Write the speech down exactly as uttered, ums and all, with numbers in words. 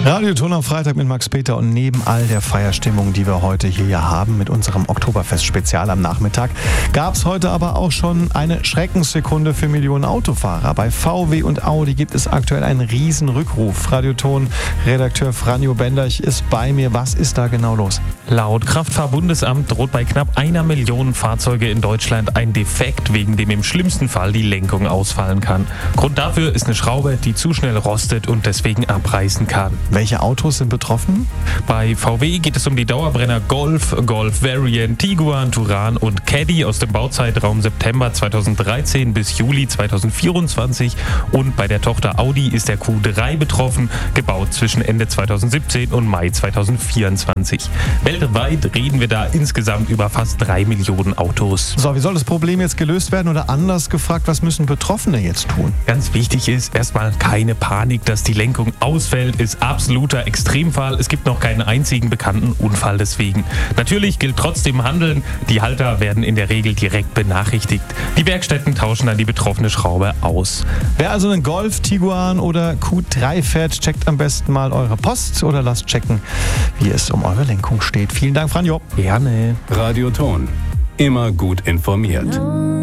Radioton am Freitag mit Max Peter und neben all der Feierstimmung, die wir heute hier ja haben mit unserem Oktoberfest-Spezial am Nachmittag, gab es heute aber auch schon eine Schreckenssekunde für Millionen Autofahrer. Bei V W und Audi gibt es aktuell einen riesen Rückruf. Radioton-Redakteur Franjo Benderch ist bei mir. Was ist da genau los? Laut Kraftfahrbundesamt droht bei knapp einer Million Fahrzeuge in Deutschland ein Defekt, wegen dem im schlimmsten Fall die Lenkung ausfallen kann. Grund dafür ist eine Schraube, die zu schnell rostet und deswegen abreißen kann. Welche Autos sind betroffen? Bei V W geht es um die Dauerbrenner Golf, Golf Variant, Tiguan, Touran und Caddy aus dem Bauzeitraum September zweitausenddreizehn bis Juli zweitausendvierundzwanzig. Und bei der Tochter Audi ist der Q drei betroffen, gebaut zwischen Ende zweitausendsiebzehn und Mai zweitausendvierundzwanzig. Weltweit reden wir da insgesamt über fast drei Millionen Autos. So, wie soll das Problem jetzt gelöst werden? Oder anders gefragt, was müssen Betroffene jetzt tun? Ganz wichtig ist erstmal keine Panik, dass die Lenkung ausfällt, ist absoluter Extremfall. Es gibt noch keinen einzigen bekannten Unfall deswegen. Natürlich gilt trotzdem Handeln. Die Halter werden in der Regel direkt benachrichtigt. Die Werkstätten tauschen dann die betroffene Schraube aus. Wer also einen Golf, Tiguan oder Q drei fährt, checkt am besten mal eure Post oder lasst checken, wie es um eure Lenkung steht. Vielen Dank, Franjo. Gerne. Radioton. Immer gut informiert.